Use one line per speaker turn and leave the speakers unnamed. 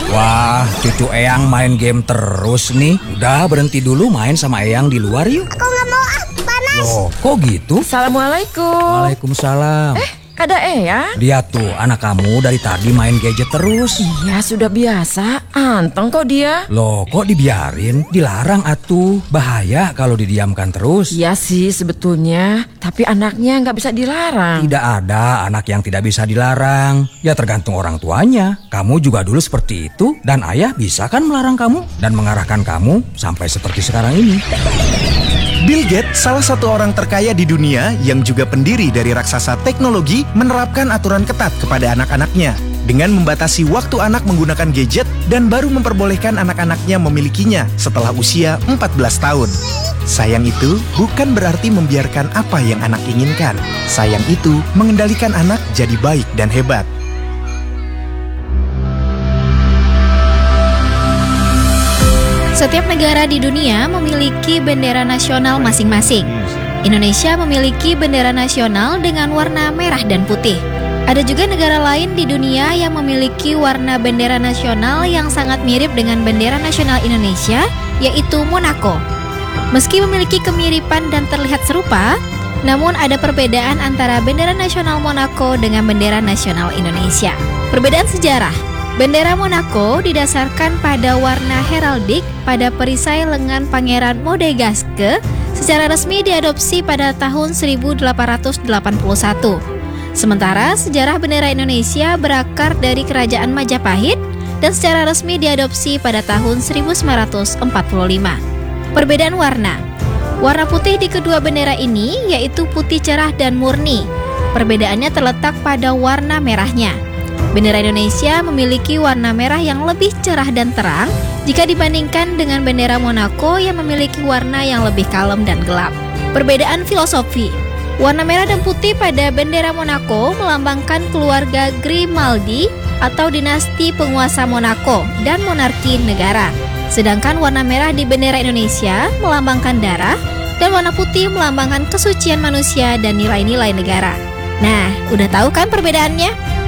Wah, cucu Eyang main game terus nih. Udah berhenti dulu main sama Eyang di luar yuk.
Aku nggak mau, panas.
Loh, kok gitu?
Assalamualaikum.
Waalaikumsalam.
Ada Eyang?
Lihat tuh, anak kamu dari tadi main gadget terus.
Iya, sudah biasa. Anteng kok dia.
Loh, kok dibiarin? Dilarang atuh. Bahaya kalau didiamkan terus.
Iya sih sebetulnya, tapi anaknya nggak bisa dilarang.
Tidak ada anak yang tidak bisa dilarang. Ya tergantung orang tuanya. Kamu juga dulu seperti itu. Dan ayah bisa kan melarang kamu dan mengarahkan kamu sampai seperti sekarang ini.
Bill Gates, salah satu orang terkaya di dunia yang juga pendiri dari raksasa teknologi, menerapkan aturan ketat kepada anak-anaknya dengan membatasi waktu anak menggunakan gadget dan baru memperbolehkan anak-anaknya memilikinya setelah usia 14 tahun. Sayang itu bukan berarti membiarkan apa yang anak inginkan. Sayang itu mengendalikan anak jadi baik dan hebat.
Setiap negara di dunia memiliki bendera nasional masing-masing. Indonesia memiliki bendera nasional dengan warna merah dan putih. Ada juga negara lain di dunia yang memiliki warna bendera nasional yang sangat mirip dengan bendera nasional Indonesia, yaitu Monaco. Meski memiliki kemiripan dan terlihat serupa, namun ada perbedaan antara bendera nasional Monaco dengan bendera nasional Indonesia. Perbedaan sejarah. Bendera Monaco didasarkan pada warna heraldik pada perisai lengan Pangeran Monegasque, secara resmi diadopsi pada tahun 1881. Sementara sejarah bendera Indonesia berakar dari Kerajaan Majapahit dan secara resmi diadopsi pada tahun 1945. Perbedaan warna. Warna putih di kedua bendera ini yaitu putih cerah dan murni. Perbedaannya terletak pada warna merahnya. Bendera Indonesia memiliki warna merah yang lebih cerah dan terang jika dibandingkan dengan bendera Monaco yang memiliki warna yang lebih kalem dan gelap. Perbedaan filosofi. Warna merah dan putih pada bendera Monaco melambangkan keluarga Grimaldi atau dinasti penguasa Monaco dan monarki negara. Sedangkan warna merah di bendera Indonesia melambangkan darah dan warna putih melambangkan kesucian manusia dan nilai-nilai negara. Nah, udah tahu kan perbedaannya?